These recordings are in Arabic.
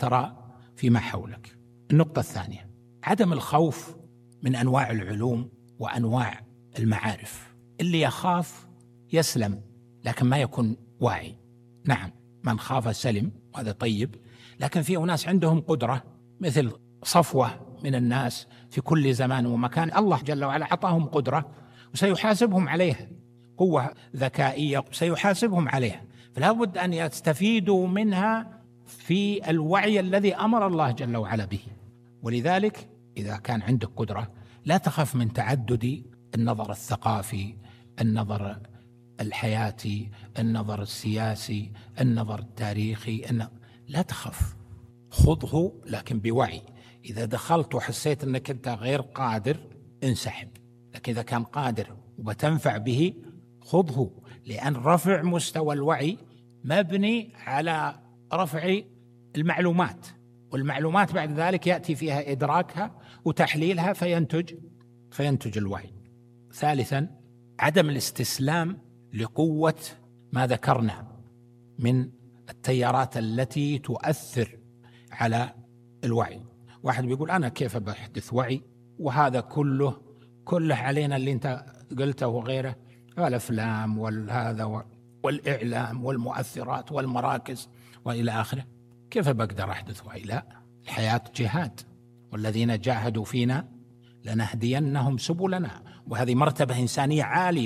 ترى فيما حولك. النقطة الثانية، عدم الخوف من أنواع العلوم وأنواع المعارف. اللي يخاف يسلم لكن ما يكون واعي. نعم، من خاف سلم، وهذا طيب، لكن في أناس عندهم قدرة مثل صفوة من الناس في كل زمان ومكان، الله جل وعلا أعطاهم قدرة وسيحاسبهم عليها، قوة ذكائية سيحاسبهم عليها، فلا بد أن يستفيدوا منها في الوعي الذي أمر الله جل وعلا به. ولذلك إذا كان عندك قدرة لا تخف من تعدد النظر الثقافي، النظر الحياتي، النظر السياسي، النظر التاريخي، لا تخف، خذه لكن بوعي. إذا دخلت وحسيت أنك أنت غير قادر انسحب، لكن إذا كان قادر وبتنفع به خذه، لأن رفع مستوى الوعي مبني على رفع المعلومات، والمعلومات بعد ذلك يأتي فيها إدراكها وتحليلها فينتج الوعي. ثالثا، عدم الاستسلام لقوة ما ذكرنا من التيارات التي تؤثر على الوعي. واحد بيقول أنا كيف بحدث وعي وهذا كله علينا اللي انت قلته وغيره، الأفلام والهذا والإعلام والمؤثرات والمراكز وإلى آخره، كيف بقدر أحدث وعي؟ لا، الحياة جهاد، والذين جاهدوا فينا لنهدينهم سبلنا، وهذه مرتبة إنسانية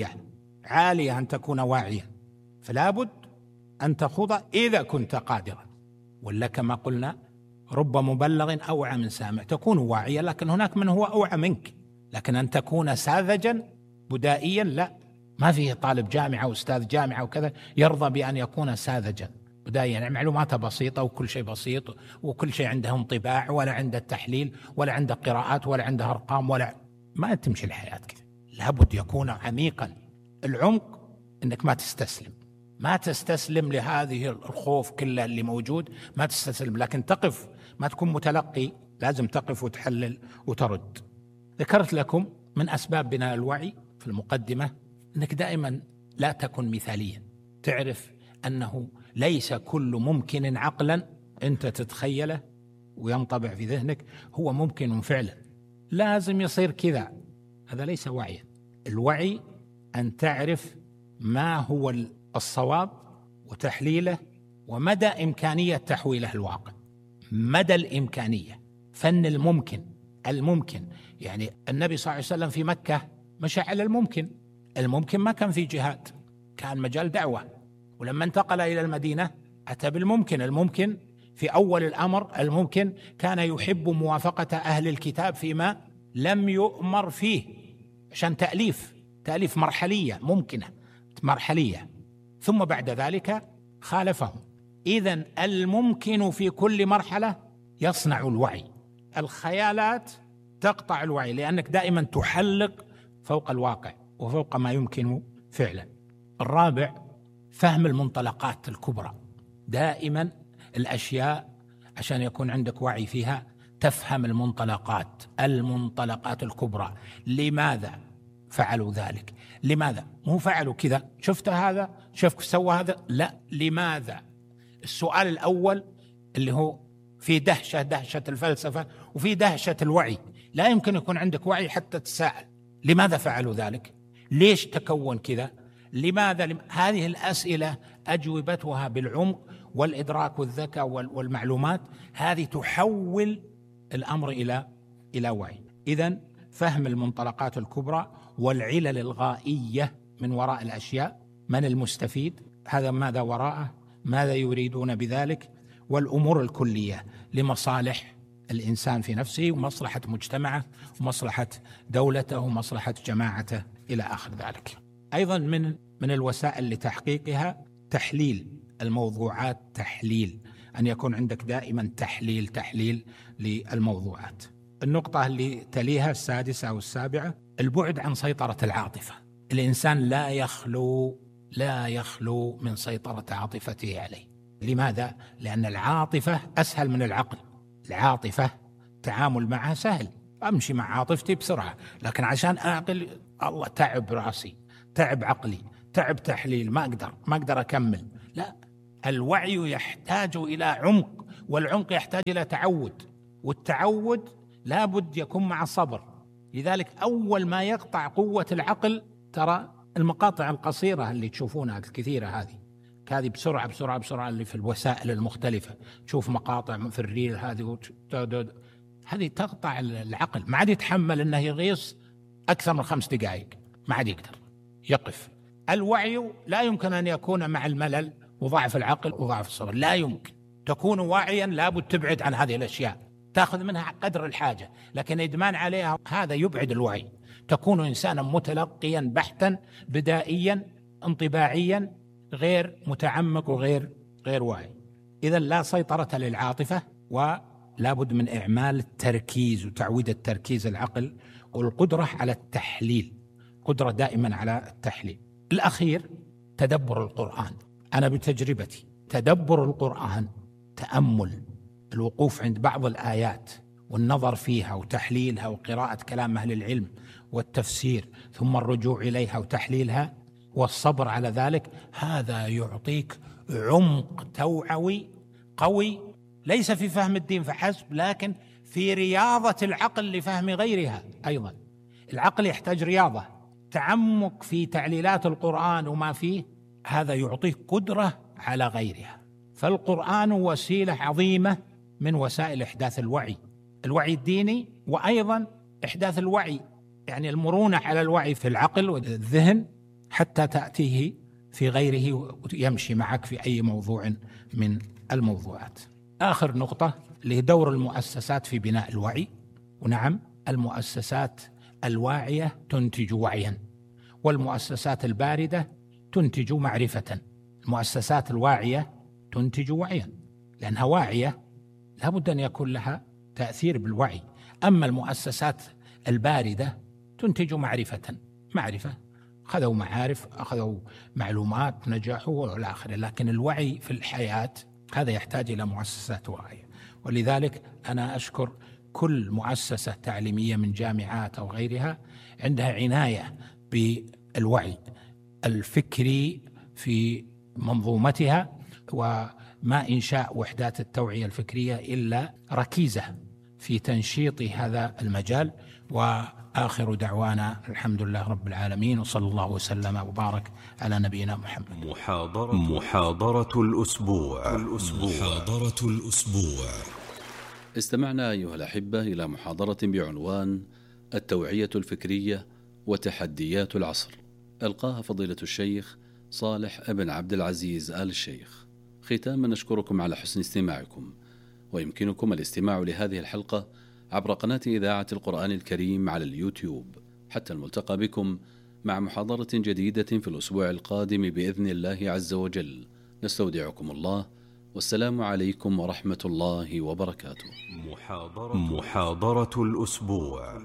عالية أن تكون واعيا، فلا بد أن تخوض إذا كنت قادرا. ولا كما قلنا رب مبلغ أوعى من سامع، تكون واعيا لكن هناك من هو أوعى منك، لكن أن تكون ساذجا بدائيا لا، ما فيه طالب جامعة وأستاذ جامعة وكذا يرضى بأن يكون ساذجا بدائيا، يعني معلوماته بسيطة وكل شيء بسيط وكل شيء عنده انطباع ولا عنده التحليل ولا عنده قراءات ولا عنده أرقام، ولا ما تمشي الحياة كذا. لابد يكون عميقا. العمق أنك ما تستسلم لهذه الخوف كله اللي موجود، ما تستسلم، لكن تقف، ما تكون متلقي، لازم تقف وتحلل وترد. ذكرت لكم من أسباب بناء الوعي في المقدمة أنك دائما لا تكن مثاليا، تعرف أنه ليس كل ممكن عقلا أنت تتخيله وينطبع في ذهنك هو ممكن فعلا، لازم يصير كذا، هذا ليس وعيا. الوعي أن تعرف ما هو الصواب وتحليله ومدى إمكانية تحويله الواقع، مدى الإمكانية، فن الممكن. يعني النبي صلى الله عليه وسلم في مكة مشى على الممكن ما كان في جهاد، كان مجال دعوة، ولما انتقل إلى المدينة أتى الممكن في أول الأمر. الممكن كان يحب موافقة أهل الكتاب فيما لم يؤمر فيه، عشان تأليف مرحلية ممكنة مرحلية، ثم بعد ذلك خالفهم. إذن الممكن في كل مرحلة يصنع الوعي. الخيالات تقطع الوعي لأنك دائما تحلق فوق الواقع وفوق ما يمكن فعلا. الرابع، فهم المنطلقات الكبرى. دائما الأشياء عشان يكون عندك وعي فيها تفهم المنطلقات الكبرى. لماذا فعلوا ذلك؟ لماذا؟ مو فعلوا كذا، شفت هذا، شوف سوى هذا، لا، لماذا؟ السؤال الأول اللي هو في دهشة الفلسفة وفي دهشة الوعي. لا يمكن يكون عندك وعي حتى تساءل لماذا فعلوا ذلك؟ ليش تكون كذا؟ لماذا؟ هذه الأسئلة أجوبتها بالعمق والإدراك والذكاء والمعلومات، هذه تحول الأمر إلى وعي. إذن فهم المنطلقات الكبرى والعلل الغائية من وراء الأشياء، من المستفيد، هذا ماذا وراءه، ماذا يريدون بذلك، والأمور الكلية لمصالح الإنسان في نفسه ومصلحة مجتمعه ومصلحة دولته ومصلحة جماعته إلى آخر ذلك. أيضا من الوسائل لتحقيقها تحليل الموضوعات، أن يكون عندك دائما تحليل للموضوعات. النقطة اللي تليها السادسة أو السابعة، البعد عن سيطرة العاطفة. الإنسان لا يخلو من سيطرة عاطفته عليه. لماذا؟ لأن العاطفة أسهل من العقل. العاطفة تعامل معها سهل، أمشي مع عاطفتي بسرعة، لكن عشان أعقل الله تعب رأسي، تعب عقلي، تعب تحليل، ما أقدر أكمل. لا، الوعي يحتاج إلى عمق والعمق يحتاج إلى تعود، والتعود لابد يكون مع صبر. لذلك أول ما يقطع قوة العقل ترى المقاطع القصيرة اللي تشوفونها الكثيرة هذه بسرعة اللي في الوسائل المختلفة، تشوف مقاطع في الريل هذه تقطع العقل، ما عاد يتحمل أنه يغيص أكثر من 5 دقائق، ما عاد يقدر يقف. الوعي لا يمكن أن يكون مع الملل وضعف العقل وضعف الصبر، لا يمكن. تكون واعيا لابد تبعد عن هذه الأشياء، تأخذ منها قدر الحاجة، لكن إدمان عليها هذا يبعد الوعي. تكون إنسانا متلقيا بحتا بدائيا انطباعيا غير متعمق وغير واعي. إذن لا سيطرة للعاطفة، ولا بد من إعمال التركيز وتعويد التركيز العقل، والقدرة على التحليل، قدرة دائما على التحليل. الأخير تدبر القرآن. أنا بتجربتي تدبر القرآن، تأمل، الوقوف عند بعض الآيات والنظر فيها وتحليلها وقراءة كلام أهل العلم والتفسير، ثم الرجوع إليها وتحليلها والصبر على ذلك، هذا يعطيك عمق توعوي قوي، ليس في فهم الدين فحسب، لكن في رياضة العقل لفهم غيرها أيضا. العقل يحتاج رياضة، تعمق في تعليلات القرآن وما فيه، هذا يعطيك قدرة على غيرها. فالقرآن وسيلة عظيمة من وسائل إحداث الوعي الديني، وأيضا إحداث الوعي، يعني المرونة على الوعي في العقل والذهن حتى تأتيه في غيره ويمشي معك في أي موضوع من الموضوعات. آخر نقطة اللي دور المؤسسات في بناء الوعي. ونعم، المؤسسات الواعية تنتج وعيا، والمؤسسات الباردة تنتج معرفة. المؤسسات الواعية تنتج وعيا لأنها واعية، لابد أن يكون لها تأثير بالوعي. أما المؤسسات الباردة تنتج معرفة، أخذوا معارف، أخذوا معلومات، نجحوا والى آخره، لكن الوعي في الحياة هذا يحتاج إلى مؤسسات واعية. ولذلك أنا أشكر كل مؤسسة تعليمية من جامعات أو غيرها عندها عناية بالوعي الفكري في منظومتها، وما إنشاء وحدات التوعية الفكرية إلا ركيزة في تنشيط هذا المجال. وآخر دعوانا الحمد لله رب العالمين، وصلى الله وسلم وبارك على نبينا محمد. محاضرة الأسبوع. استمعنا أيها الأحبة إلى محاضرة بعنوان التوعية الفكرية وتحديات العصر، ألقاها فضيلة الشيخ صالح بن عبد العزيز آل الشيخ. ختاما نشكركم على حسن استماعكم، ويمكنكم الاستماع لهذه الحلقة عبر قناة إذاعة القرآن الكريم على اليوتيوب. حتى الملتقى بكم مع محاضرة جديدة في الأسبوع القادم بإذن الله عز وجل. نستودعكم الله، والسلام عليكم ورحمة الله وبركاته. محاضرة الأسبوع.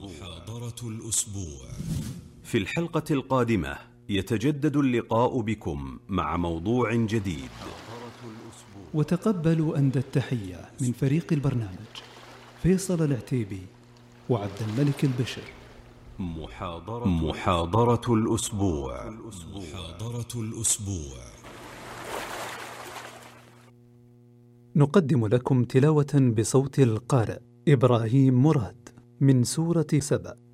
في الحلقة القادمة يتجدد اللقاء بكم مع موضوع جديد. وتقبلوا أندى التحية من فريق البرنامج فيصل العتيبي وعبد الملك البشر. محاضرة الأسبوع. نقدم لكم تلاوة بصوت القارئ إبراهيم مراد من سورة سبأ.